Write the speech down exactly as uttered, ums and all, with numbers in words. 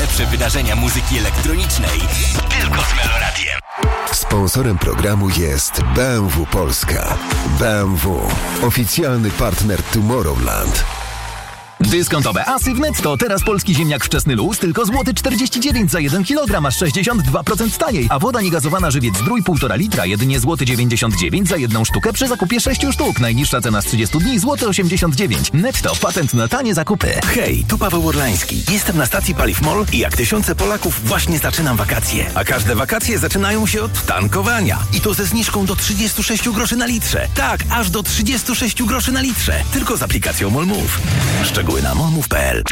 najlepsze wydarzenia muzyki elektronicznej tylko z Meloradiem. Sponsorem programu jest B M W Polska. B M W. Oficjalny partner Tomorrowland. Dyskontowe asy w Netto. Teraz polski ziemniak wczesny luz tylko złoty czterdzieści dziewięć za jeden kilogram, aż sześćdziesiąt dwa procent taniej. A woda niegazowana żywiec Zdrój półtora litra, jedynie złoty dziewięćdziesiąt dziewięć za jedną sztukę przy zakupie sześciu sztuk. Najniższa cena z trzydziestu dni złoty osiemdziesiąt dziewięć. Netto. Patent na tanie zakupy. Hej, tu Paweł Orlański. Jestem na stacji Paliw Mall i jak tysiące Polaków właśnie zaczynam wakacje. A każde wakacje zaczynają się od tankowania. I to ze zniżką do trzydziestu sześciu groszy na litrze. Tak, aż do trzydziestu sześciu groszy na litrze. Tylko z aplikacją MOL Move. Szczegóły na molmove kropka p l.